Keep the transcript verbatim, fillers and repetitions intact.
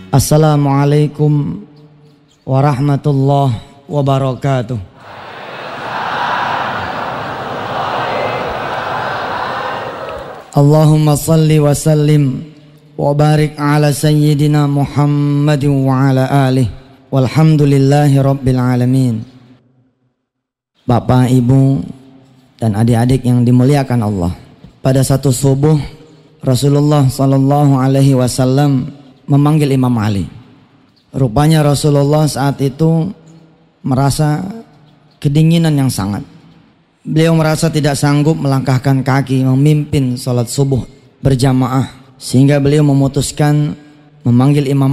Assalamualaikum warahmatullahi wabarakatuh. Allahumma salli wa sallim wa barik ala sayyidina Muhammadin wa ala alihi walhamdulillahi rabbil alamin. Bapak, Ibu, dan adik-adik yang dimuliakan Allah, pada satu subuh Rasulullah sallallahu alaihi wasallam memanggil Imam Ali. Rupanya Rasulullah saat itu merasa kedinginan yang sangat. Beliau merasa tidak sanggup melangkahkan kaki memimpin sholat subuh berjamaah, sehingga beliau memutuskan memanggil Imam